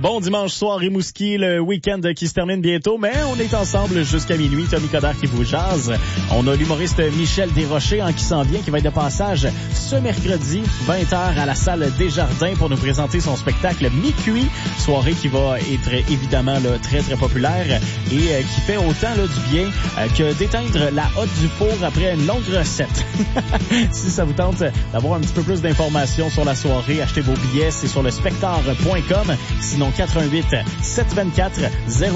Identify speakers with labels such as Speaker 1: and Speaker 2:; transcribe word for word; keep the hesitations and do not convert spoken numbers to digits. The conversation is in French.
Speaker 1: Bon dimanche soir, Rimouski, le week-end qui se termine bientôt, mais on est ensemble jusqu'à minuit. Tommy Coderre qui vous jase. On a l'humoriste Michel Desrochers en qui s'en vient, qui va être de passage ce mercredi, vingt heures à la salle Desjardins pour nous présenter son spectacle Mi-Cuit. Soirée qui va être évidemment là, très très populaire et euh, qui fait autant là, du bien euh, que d'éteindre la hotte du four après une longue recette. Si ça vous tente d'avoir un petit peu plus d'informations sur la soirée, achetez vos billets, c'est sur le spectator point com. Sinon, quatre un huit sept deux quatre zéro